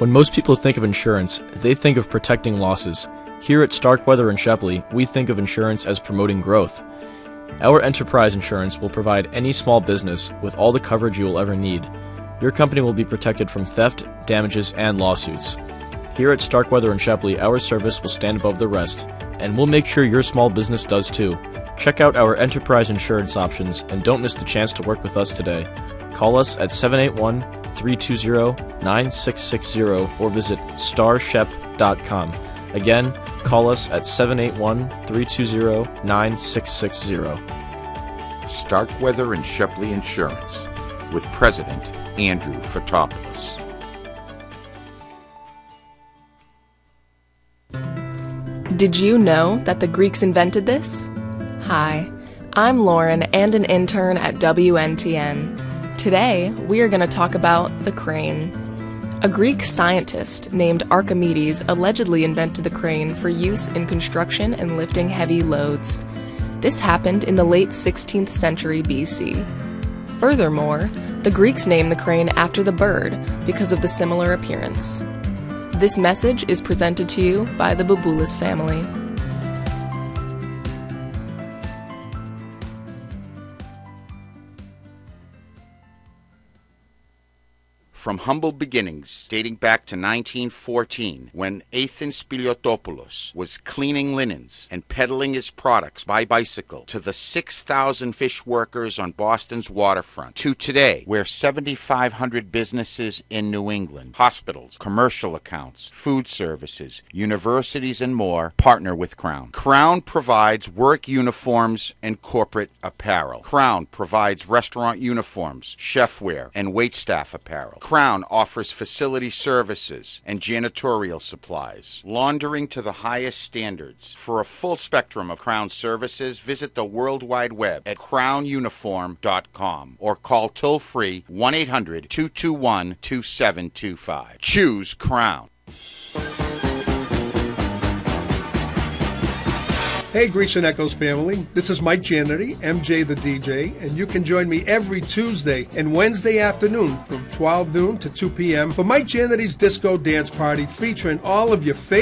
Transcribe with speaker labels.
Speaker 1: When most people think of insurance, they think of protecting losses. Here at Starkweather and Shepley, we think of insurance as promoting growth. Our enterprise insurance will provide any small business with all the coverage you will ever need. Your company will be protected from theft, damages, and lawsuits. Here at Starkweather and Shepley, our service will stand above the rest, and we'll make sure your small business does too. Check out our enterprise insurance options and don't miss the chance to work with us today. Call us at 781-320-9660 or visit starshep.com. Again, call us at 781-320-9660.
Speaker 2: Starkweather and Shepley Insurance with President Andrew Fotopoulos.
Speaker 3: Did you know that the Greeks invented this? Hi, I'm Lauren and an intern at WNTN. Today, we are going to talk about the crane. A Greek scientist named Archimedes allegedly invented the crane for use in construction and lifting heavy loads. This happened in the late 16th century BC. Furthermore, the Greeks named the crane after the bird because of the similar appearance. This message is presented to you by the Boubulis family.
Speaker 2: From humble beginnings dating back to 1914, when Ethan Spiliotopoulos was cleaning linens and peddling his products by bicycle, to the 6,000 fish workers on Boston's waterfront, to today, where 7,500 businesses in New England, hospitals, commercial accounts, food services, universities, and more partner with Crown. Crown provides work uniforms and corporate apparel. Crown provides restaurant uniforms, chefware, and waitstaff apparel. Crown offers facility services and janitorial supplies, laundering to the highest standards. For a full spectrum of Crown services, visit the World Wide Web at crownuniform.com or call toll-free 1-800-221-2725. Choose Crown.
Speaker 4: Hey, Grecian Echoes family, this is Mike Janity, MJ the DJ, and you can join me every Tuesday and Wednesday afternoon from 12 noon to 2 p.m. for Mike Janity's Disco Dance Party featuring all of your favorite